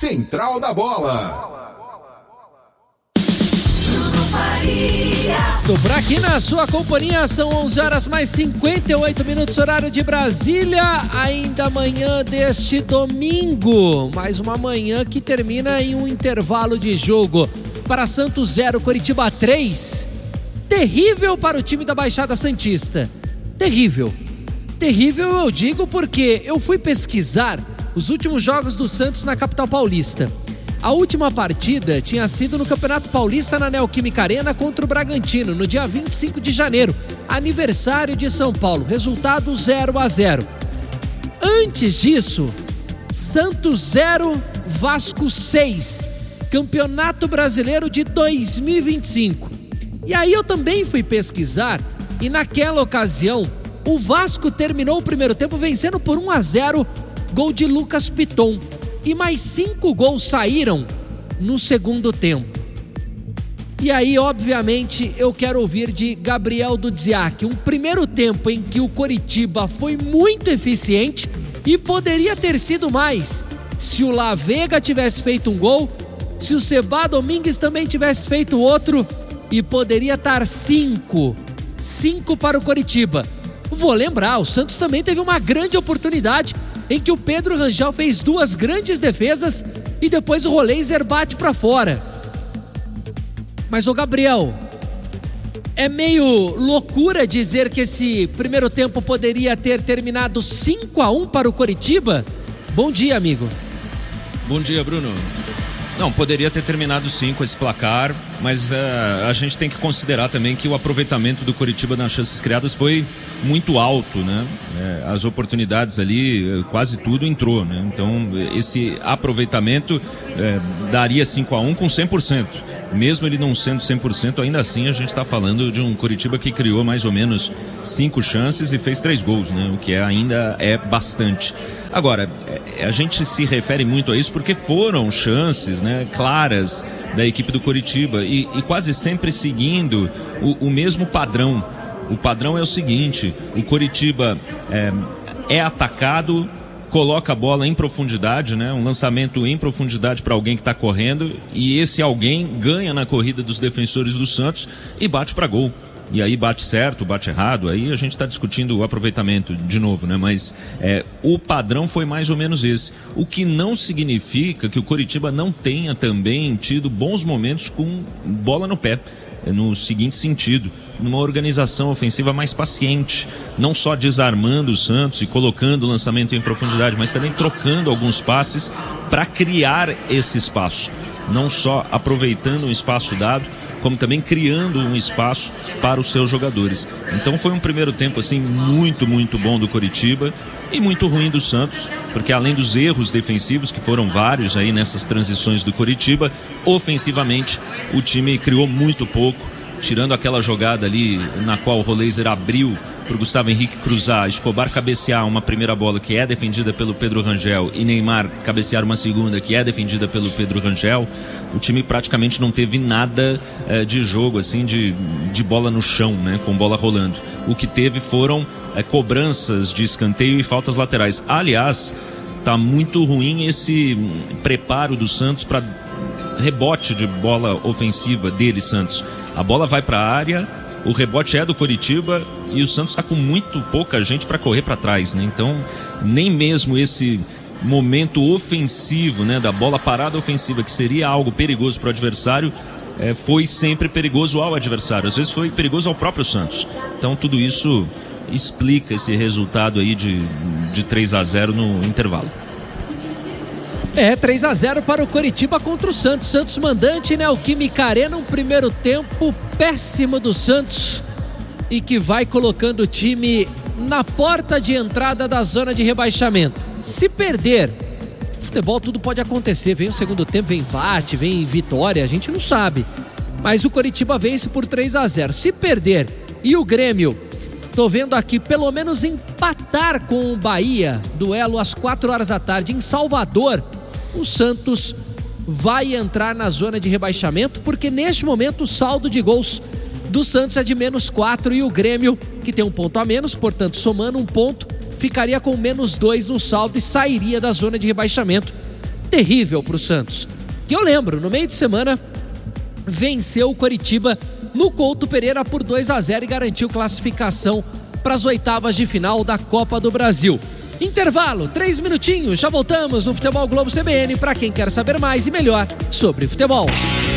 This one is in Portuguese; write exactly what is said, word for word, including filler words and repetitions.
Central da Bola. Tô por aqui na sua companhia, são onze horas mais cinquenta e oito minutos, horário de Brasília, ainda manhã deste domingo, mais uma manhã que termina em um intervalo de jogo para Santos zero, Coritiba três, terrível para o time da Baixada Santista, terrível, terrível eu digo porque eu fui pesquisar os últimos jogos do Santos na capital paulista. A última partida tinha sido no Campeonato Paulista na Neoquímica Arena contra o Bragantino, no dia vinte e cinco de janeiro, aniversário de São Paulo, resultado zero a zero. Antes disso, Santos zero, Vasco seis, Campeonato Brasileiro de dois mil e vinte e cinco. E aí eu também fui pesquisar e naquela ocasião o Vasco terminou o primeiro tempo vencendo por um a zero, gol de Lucas Piton. E mais cinco gols saíram no segundo tempo. E aí, obviamente, eu quero ouvir de Gabriel Dudziak, um primeiro tempo em que o Coritiba foi muito eficiente e poderia ter sido mais se o La Vega tivesse feito um gol, se o Seba Domingues também tivesse feito outro, e poderia estar cinco, cinco para o Coritiba. Vou lembrar, o Santos também teve uma grande oportunidade em que o Pedro Rangel fez duas grandes defesas e depois o Roleiser bate para fora. Mas, ô Gabriel, é meio loucura dizer que esse primeiro tempo poderia ter terminado cinco a um para o Coritiba? Bom dia, amigo. Bom dia, Bruno. Não, poderia ter terminado sim com esse placar, mas uh, a gente tem que considerar também que o aproveitamento do Coritiba nas chances criadas foi muito alto, né? É, as oportunidades ali, quase tudo entrou, né? Então, esse aproveitamento é, daria cinco a um com cem por cento. Mesmo ele não sendo cem por cento, ainda assim a gente está falando de um Coritiba que criou mais ou menos cinco chances e fez três gols, né? O que é, ainda é bastante. Agora, a gente se refere muito a isso porque foram chances, né, claras da equipe do Coritiba e, e quase sempre seguindo o, o mesmo padrão. O padrão é o seguinte: o Coritiba é, é atacado, coloca a bola em profundidade, né? Um lançamento em profundidade para alguém que está correndo, e esse alguém ganha na corrida dos defensores do Santos e bate para gol. E aí bate certo, bate errado, aí a gente está discutindo o aproveitamento de novo, né? Mas é, o padrão foi mais ou menos esse. O que não significa que o Coritiba não tenha também tido bons momentos com bola no pé. No seguinte sentido, numa organização ofensiva mais paciente, não só desarmando o Santos e colocando o lançamento em profundidade, mas também trocando alguns passes para criar esse espaço, não só aproveitando um espaço dado, como também criando um espaço para os seus jogadores. Então foi um primeiro tempo assim muito, muito bom do Coritiba e muito ruim do Santos, porque além dos erros defensivos, que foram vários aí nessas transições do Coritiba, ofensivamente o time criou muito pouco, tirando aquela jogada ali na qual o Roleiser abriu para o Gustavo Henrique cruzar, Escobar cabecear uma primeira bola que é defendida pelo Pedro Rangel e Neymar cabecear uma segunda que é defendida pelo Pedro Rangel. O time praticamente não teve nada eh, de jogo assim de, de bola no chão, né, com bola rolando. O que teve foram eh, cobranças de escanteio e faltas laterais. Aliás, tá muito ruim esse preparo do Santos para rebote de bola ofensiva dele, Santos. A bola vai para a área, o rebote é do Coritiba e o Santos está com muito pouca gente para correr para trás, né? Então, nem mesmo esse momento ofensivo, né, da bola parada ofensiva, que seria algo perigoso para o adversário, é, foi sempre perigoso ao adversário. Às vezes foi perigoso ao próprio Santos. Então, tudo isso explica esse resultado aí de, de três a zero no intervalo. É, três a zero para o Coritiba contra o Santos. Santos mandante, Neoquímica Arena, um primeiro tempo péssimo do Santos e que vai colocando o time na porta de entrada da zona de rebaixamento. Se perder, futebol tudo pode acontecer, vem o segundo tempo, vem empate, vem vitória, a gente não sabe. Mas o Coritiba vence por três a zero. Se perder e o Grêmio, tô vendo aqui, pelo menos empatar com o Bahia, duelo às quatro horas da tarde em Salvador, o Santos vai entrar na zona de rebaixamento, porque neste momento o saldo de gols do Santos é de menos quatro e o Grêmio, que tem um ponto a menos, portanto somando um ponto, ficaria com menos dois no saldo e sairia da zona de rebaixamento. terrível para o Santos. Que eu lembro, no meio de semana, venceu o Coritiba no Couto Pereira por dois a zero e garantiu classificação para as oitavas de final da Copa do Brasil. Intervalo, três minutinhos, já voltamos no Futebol Globo C B N para quem quer saber mais e melhor sobre futebol.